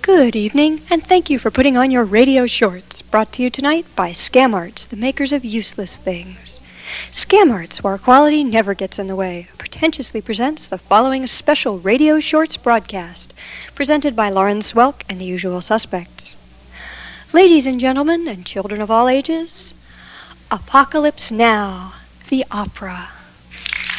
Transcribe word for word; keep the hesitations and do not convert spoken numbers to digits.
Good evening, and thank you for putting on your radio shorts, brought to you tonight by Scam Arts, the makers of useless things. Scam Arts, where quality never gets in the way, pretentiously presents the following special radio shorts broadcast, presented by Lauren Swelk and the usual suspects. Ladies and gentlemen, and children of all ages, Apocalypse Now, the opera.